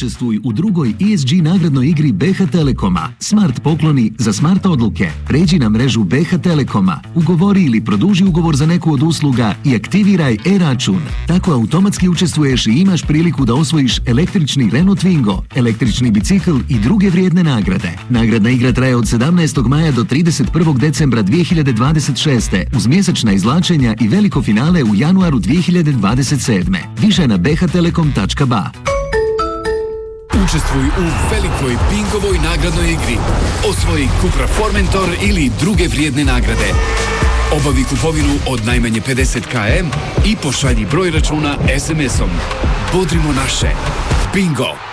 Učestvuj u drugoj ESG nagradnoj igri BH Telekoma. Smart pokloni za smart odluke. Pređi na mrežu BH Telekoma, ugovori ili produži ugovor za neku od usluga i aktiviraj e-račun. Tako automatski učestvuješ i imaš priliku da osvojiš električni Renault Twingo, električni bicikl i druge vrijedne nagrade. Nagradna igra traje od 17. maja do 31. decembra 2026. uz mjesečna izvlačenja i veliko finale u januaru 2027. Više na bhtelekom.ba. Učestvuj u velikoj bingovoj nagradnoj igri. Osvoji Cupra Formentor ili druge vrijedne nagrade. Obavi kupovinu od najmanje 50 km i pošalji broj računa SMS-om. Bodrimo naše. Bingo!